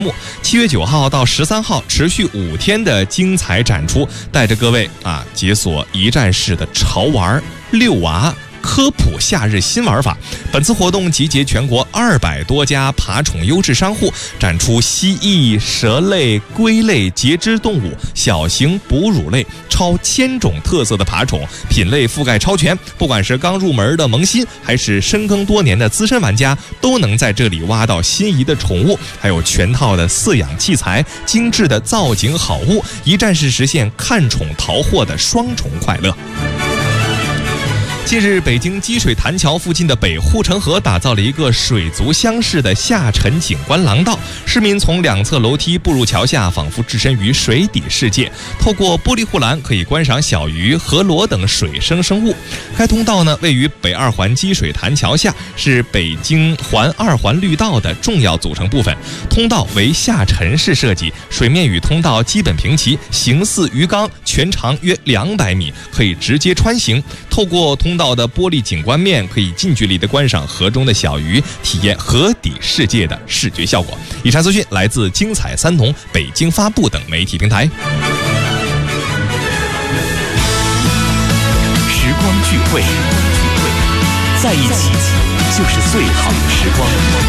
7月9号到13号持续5天的精彩展出，带着各位解锁一站式的潮玩遛娃科普夏日新玩法。本次活动集结全国200多家爬宠优质商户，展出蜥蜴、蛇类、龟类、节肢动物、小型哺乳类超1000种特色的爬宠，品类覆盖超全。不管是刚入门的萌新，还是深耕多年的资深玩家，都能在这里挖到心仪的宠物，还有全套的饲养器材、精致的造景好物，一站式实现看宠淘货的双重快乐。近日，北京积水潭桥附近的北护城河打造了一个水族箱式的下沉景观廊道，市民从两侧楼梯步入桥下，仿佛置身于水底世界。透过玻璃护栏，可以观赏小鱼、河螺等水生生物。该通道呢，位于北2环积水潭桥下，是北京环2环绿道的重要组成部分。通道为下沉式设计，水面与通道基本平齐，形似鱼缸，全长约200米，可以直接穿行。透过通道的玻璃景观面，可以近距离的观赏河中的小鱼，体验河底世界的视觉效果。以上资讯来自精彩三农、北京发布等媒体平台。 时光聚会，在一起就是最好的时光。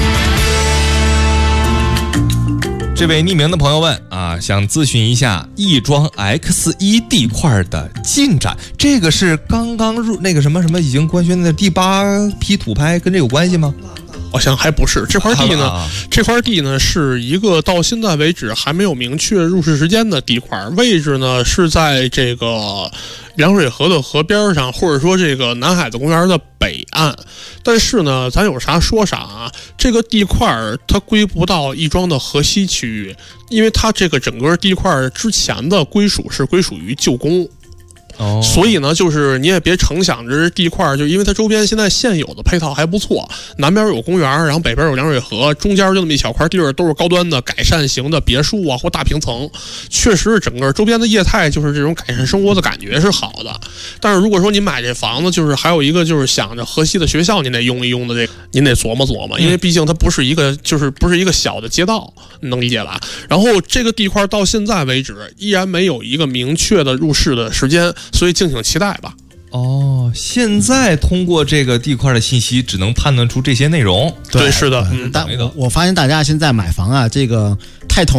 这位匿名的朋友问想咨询一下亦庄 X1 地块的进展。这个是刚刚入那个什么已经官宣的第8批土拍，跟这有关系吗？ 好像还不是。这块地呢是一个到现在为止还没有明确入市时间的地块，位置呢是在这个凉水河的河边上，或者说这个南海子公园的北岸。但是呢，咱有啥说啥这个地块它归不到亦庄的河西区域，因为它这个整个地块之前的归属于旧宫。所以呢，就是你也别成想着地块，就因为它周边现在现有的配套还不错，南边有公园，然后北边有凉水河，中间就那么一小块地儿都是高端的改善型的别墅或大平层，确实整个周边的业态就是这种改善生活的感觉是好的。但是如果说你买这房子，就是还有一个就是想着河西的学校，你得用一用的这个，您得琢磨琢磨，因为毕竟它不是一个小的街道，你能理解吧？然后这个地块到现在为止依然没有一个明确的入市的时间。所以敬请期待吧。 现在通过这个地块的信息，只能判断出这些内容。 对，是的。 但我发现大家现在买房这个太统